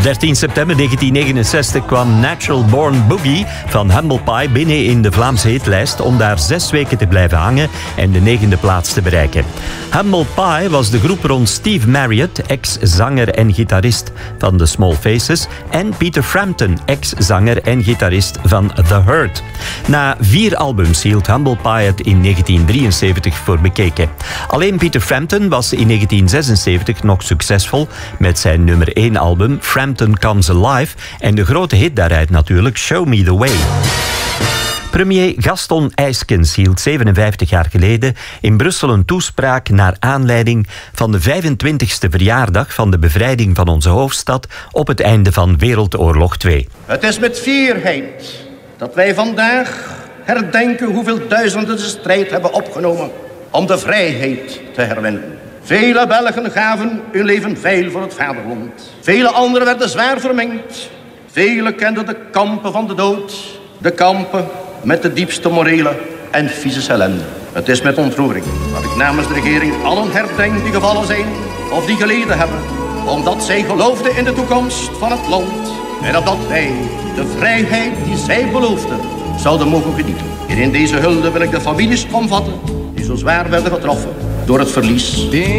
13 september 1969 kwam Natural Born Boogie van Humble Pie binnen in de Vlaamse hitlijst om daar 6 weken te blijven hangen en de 9e plaats te bereiken. Humble Pie was de groep rond Steve Marriott, ex-zanger en gitarist van The Small Faces, en Peter Frampton, ex-zanger en gitarist van The Hurt. Na 4 albums hield Humble Pie het in 1973 voor bekeken. Alleen Peter Frampton was in 1976 nog succesvol met zijn nummer 1 album Frampton Comes Alive en de grote hit daaruit natuurlijk Show Me The Way. Premier Gaston Eyskens hield 57 jaar geleden in Brussel een toespraak naar aanleiding van de 25e verjaardag van de bevrijding van onze hoofdstad op het einde van Wereldoorlog 2. Het is met fierheid dat wij vandaag herdenken hoeveel duizenden de strijd hebben opgenomen om de vrijheid te herwinnen. Vele Belgen gaven hun leven veil voor het vaderland. Vele anderen werden zwaar verminkt. Velen kenden de kampen van de dood. De kampen met de diepste morele en fysische ellende. Het is met ontroering dat ik namens de regering allen herdenk die gevallen zijn of die geleden hebben, omdat zij geloofden in de toekomst van het land en opdat wij de vrijheid die zij beloofden zouden mogen genieten. En in deze hulde wil ik de families omvatten die zo zwaar werden getroffen door het verlies